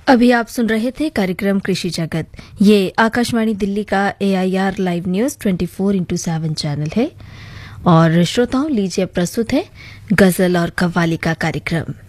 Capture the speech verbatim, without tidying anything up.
अभी आप सुन रहे थे कार्यक्रम कृषि जगत। ये आकाशवाणी दिल्ली का एआईआर लाइव न्यूज चौबीस इंटू सात चैनल है। और श्रोताओं, लीजिए प्रस्तुत है गजल और कव्वाली का कार्यक्रम।